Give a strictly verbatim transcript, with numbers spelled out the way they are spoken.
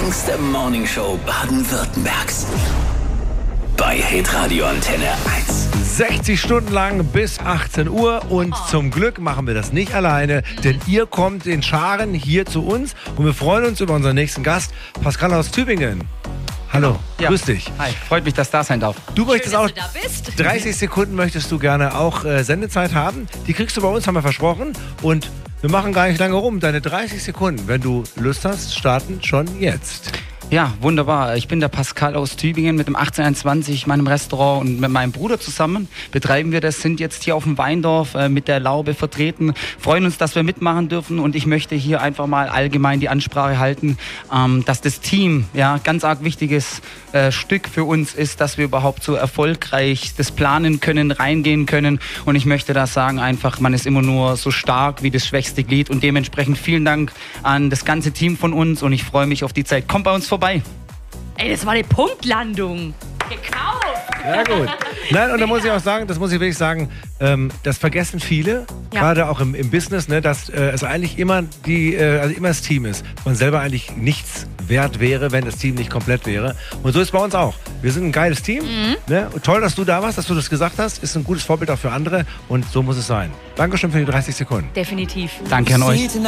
längste Morningshow Baden-Württembergs. Bei Hitradio Antenne eins. sechzig Stunden lang bis achtzehn Uhr und oh. zum Glück machen wir das nicht alleine, denn ihr kommt in Scharen hier zu uns und wir freuen uns über unseren nächsten Gast, Pascal aus Tübingen. Hallo, ja. Grüß dich. Hi, freut mich, dass da sein darf. Du Schön, möchtest auch, dass du da bist. dreißig Sekunden möchtest du gerne auch äh, Sendezeit haben. Die kriegst du bei uns, haben wir versprochen. Und wir machen gar nicht lange rum. Deine dreißig Sekunden, wenn du Lust hast, starten schon jetzt. Ja, wunderbar. Ich bin der Pascal aus Tübingen mit dem achtzehn einundzwanzig, meinem Restaurant, und mit meinem Bruder zusammen betreiben wir das, sind jetzt hier auf dem Weindorf äh, mit der Laube vertreten, freuen uns, dass wir mitmachen dürfen, und ich möchte hier einfach mal allgemein die Ansprache halten, ähm, dass das Team, ja, ganz arg wichtiges äh, Stück für uns ist, dass wir überhaupt so erfolgreich das planen können, reingehen können, und ich möchte da sagen einfach, man ist immer nur so stark wie das schwächste Glied, und dementsprechend vielen Dank an das ganze Team von uns, und ich freue mich auf die Zeit. Kommt bei uns vorbei. Ey, das war eine Punktlandung. Gekauft. Ja, gut. Nein, und da muss ich auch sagen, das muss ich wirklich sagen, ähm, das vergessen viele, ja. gerade auch im, im Business, ne, dass äh, es eigentlich immer die, äh, also immer das Team ist. Man selber eigentlich nichts wert wäre, wenn das Team nicht komplett wäre. Und so ist es bei uns auch. Wir sind ein geiles Team. Mhm. Ne? Und toll, dass du da warst, dass du das gesagt hast. Ist ein gutes Vorbild auch für andere, und so muss es sein. Dankeschön für die dreißig Sekunden. Definitiv. Danke an euch.